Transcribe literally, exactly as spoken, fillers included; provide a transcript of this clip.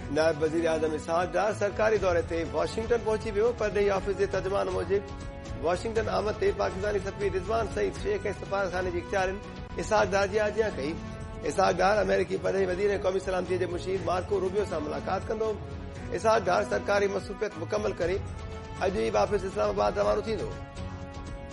नायब वज़ीर आज़म इसहाक़ डार सरकारी दौरे ते वॉशिंगटन पहुची वियो। परॾेही ऑफिस जे तर्जुमान मूजिब वॉशिंगटन आमद ते पाकिस्तानी सफ़ीर रिज़वान सईद शेख ऐं सफ़ारतखाने जी इख़्तियारियुनि इसहाक़ डार जी आजियां कई। इसहाक़ डार अमेरिकी परॾेही वज़ीर ऐं क़ौमी सलामतीअ जे मुशीर मार्को रूबियो सां मुलाक़ात कंदो। इसहाक़ डार सरकारी मसरूफ़ियत मुकमल करे अॼु ई वापसि इस्लामाबाद रवानो थींदो।